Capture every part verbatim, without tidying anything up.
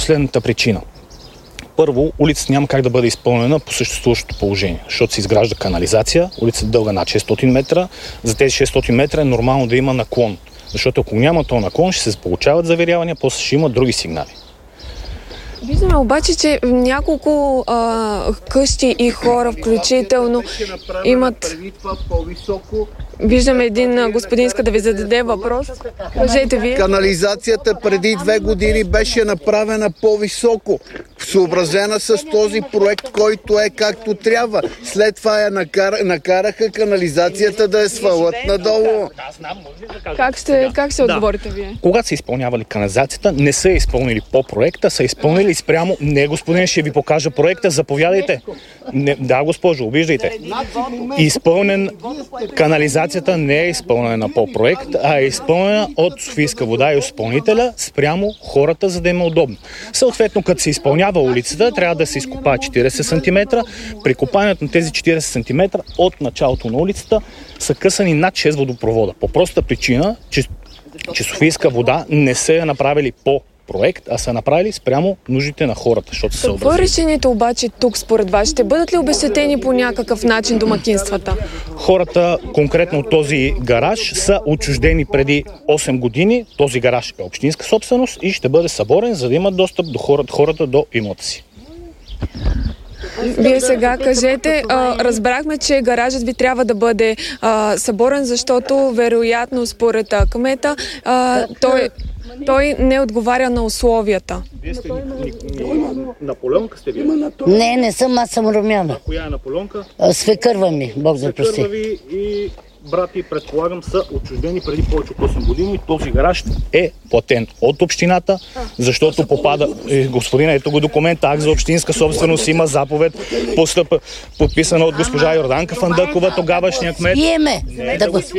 последната причина. Първо, улицата няма как да бъде изпълнена по съществуващото положение, защото се изгражда канализация, улицата дълга над шестстотин метра, за тези шестстотин метра е нормално да има наклон, защото ако няма този наклон, ще се получават заверявания, после ще има други сигнали. Виждаме обаче, че няколко а, къщи и хора включително имат... Виждаме един господин иска да ви зададе въпрос. Кажете ви. Канализацията преди две години беше направена по-високо, съобразена с този проект, който е както трябва. След това я накар... накараха канализацията да е свалят надолу. Как ще, как ще отговорите вие? Когато са изпълнявали канализацията, не са изпълнили по проекта, са изпълнили спрямо... Не, господин, ще ви покажа проекта, заповядайте. Не, да, госпожо, обиждайте. Изпълнен канализацията не е изпълнена по проект, а е изпълнена от Софийска вода и изпълнителя спрямо хората, за да им е удобно. Съответно, като се изпълнява улицата, трябва да се изкопае четирийсет сантиметра. При копанието на тези четирийсет сантиметра от началото на улицата са късани над шест водопровода. По проста причина, че, че Софийска вода не са я направили по проект, а са направили спрямо нуждите на хората. Какво е решението обаче тук според вас? Ще бъдат ли обезщетени по някакъв начин домакинствата? Хората, конкретно този гараж, са отчуждени преди осем години. Този гараж е общинска собственост и ще бъде съборен, за да имат достъп до хората, хората до имота си. Вие сега кажете, а, разбрахме, че гаражът ви трябва да бъде а, съборен, защото вероятно според а, кмета а, той, той не отговаря на условията. Вие сте Наполеонка сте вие? Не, не съм, аз съм Румяна. А коя е Наполеонка? Свекърва ми, Бог да прости. Свекърва ви и брати, предполагам, са отчуждени преди повече от осем години. Този гараж е платен от общината, защото попада... Господина, ето го документ, акт за общинска собственост, има заповед, постъп, подписана от госпожа Йорданка Фандъкова, тогавашния кмет. Виеме! Да го...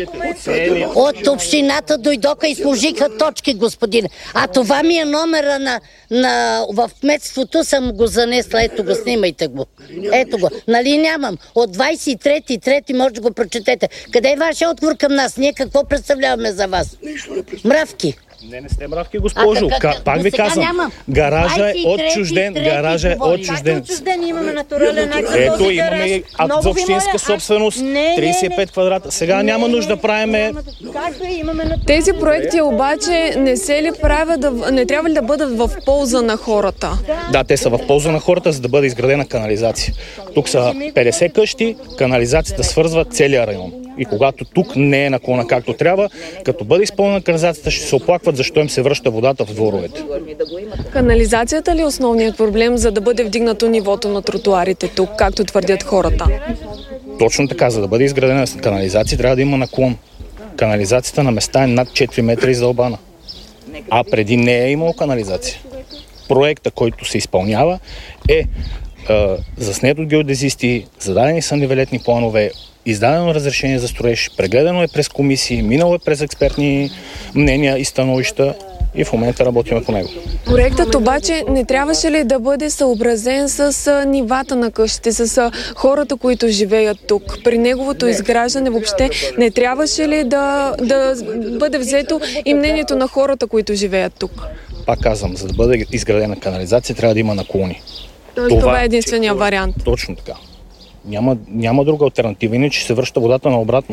От общината дойдоха и сложиха точки, господин. А това ми е номера на, на... в кметството, съм го занесла. Ето го, снимайте го. Ето го. Нали нямам? От двайсет и трети трети може да го прочетете. Къде е вашия отговор към нас? Ние какво представляваме за вас? Мравки. Не, не сте мравки, госпожо. А, как, Пак ви казвам, нямам. Гаража е отчужден. Гаража е отчужден. Имаме натурален акт. Ето, имаме акт за общинска собственост, трийсет и пет квадрата. Сега не, няма нужда да правиме... Тези проекти обаче не се ли правят, да, не трябва ли да бъдат в полза на хората? Да, те са в полза на хората, за да бъде изградена канализация. Тук са петдесет къщи, канализацията свързва целия район. И когато тук не е наклона както трябва, като бъде изпълнена канализацията, ще се оплакват защо им се връща водата в дворовете. Канализацията ли е основният проблем, за да бъде вдигнато нивото на тротуарите тук, както твърдят хората? Точно така, за да бъде изградена канализация, трябва да има наклон. Канализацията на места е над четири метра издълбана. А преди не е имало канализация. Проекта, който се изпълнява, е заснет от геодезисти, зададени са нивелетни планове, издадено разрешение за строеж, прегледано е през комисии, минало е през експертни мнения и становища и в момента работим по него. Проектът обаче не трябваше ли да бъде съобразен с нивата на къщите, с хората, които живеят тук? При неговото изграждане въобще не трябваше ли да, да бъде взето и мнението на хората, които живеят тук? Пак казвам, за да бъде изградена канализация, трябва да има наклони. Тоест това, това е единствения вариант? Точно така. Няма, няма друга алтернатива, иначе се връща водата наобратно.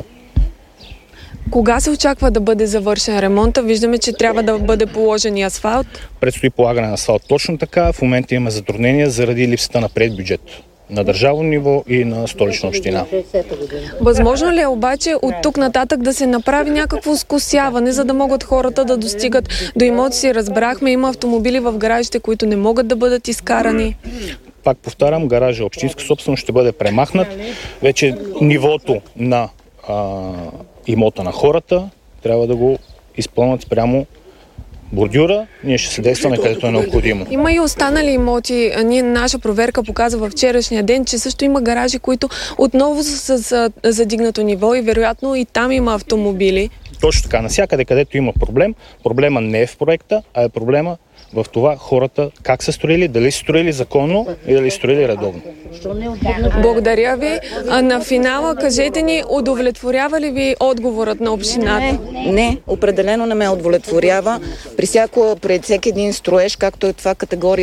Кога се очаква да бъде завършен ремонта? Виждаме, че трябва да бъде положен и асфалт. Предстои полагане на асфалт точно така. В момента имаме затруднения заради липсата на предбюджет на държавно ниво и на Столична община. Възможно ли е обаче от тук нататък да се направи някакво скосяване, за да могат хората да достигат до имоти си? Разбрахме, има автомобили в гаражите, които не могат да бъдат изкарани. Пак повтарям, гаража общинска собственост ще бъде премахнат. Вече нивото на а, имота на хората трябва да го изпълнят спрямо бордюра. Ние ще съдействаме където е необходимо. Има и останали имоти. Ние, наша проверка показва във вчерашния ден, че също има гаражи, които отново са с задигнато ниво и вероятно и там има автомобили. Точно така. Насякъде, където има проблем, проблема не е в проекта, а е проблема в това хората как са строили, дали са строили законно и дали са строили редовно. Благодаря ви. А на финала кажете ни, удовлетворява ли ви отговорът на общината? Не, не, определено не ме удовлетворява. При всяко, пред всеки един строеж, както е това категория